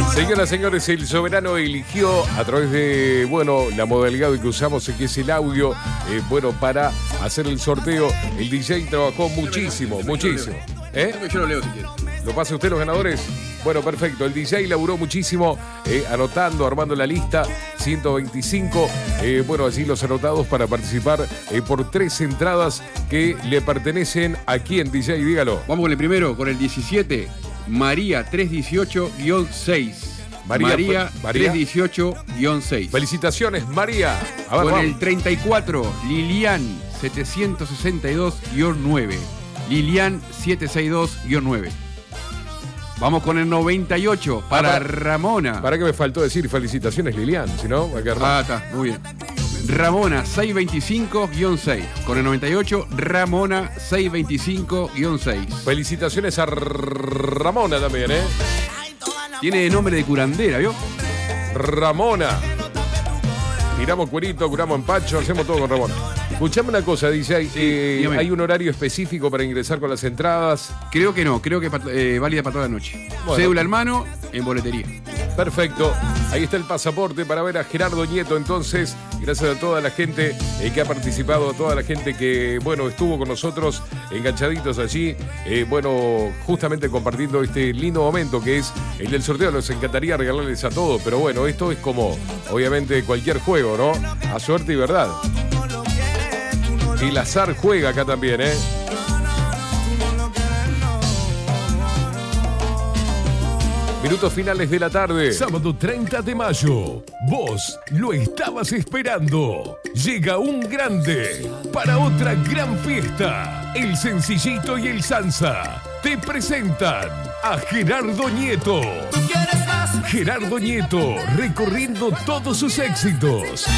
Señoras, señores, el soberano eligió a través de, bueno, la modalidad que usamos, que es el audio, bueno, para hacer el sorteo. El DJ trabajó muchísimo. Yo lo leo si quieres. ¿Lo pasa usted los ganadores? Bueno, perfecto. El DJ laburó muchísimo, anotando, armando la lista. 125, bueno, allí los anotados para participar por 3 entradas que le pertenecen a quién, DJ, dígalo. Vamos con el primero, con el 17, María 318-6. María 318-6. Felicitaciones, María. A ver, con el 34, Lilian 762-9. Lilian 762-9. Vamos con el 98 para Ramona. Para que me faltó decir felicitaciones, Lilian, si no, va a quedar mal. Está, muy bien. Ramona 625-6. Con el 98, Ramona 625-6. Felicitaciones a Ramona también, ¿eh? Tiene nombre de curandera, ¿vio? Ramona. Tiramos cuerito, curamos empacho, hacemos todo con Ramona. Escuchame una cosa, DJ, ¿hay un horario específico para ingresar con las entradas? Creo que no, creo que válida para toda la noche. Bueno. Cédula en mano, en boletería. Perfecto, ahí está el pasaporte para ver a Gerardo Nieto. Entonces, gracias a toda la gente que ha participado, a toda la gente que, bueno, estuvo con nosotros enganchaditos allí, bueno, justamente compartiendo este lindo momento que es el del sorteo. Nos encantaría regalarles a todos, pero bueno, esto es como, obviamente, cualquier juego, ¿no? A suerte y verdad. El azar juega acá también, ¿eh? Minutos finales de la tarde. Sábado 30 de mayo. Vos lo estabas esperando. Llega un grande para otra gran fiesta. El Sencillito y el Sansa te presentan a Gerardo Nieto. Gerardo Nieto recorriendo todos sus éxitos.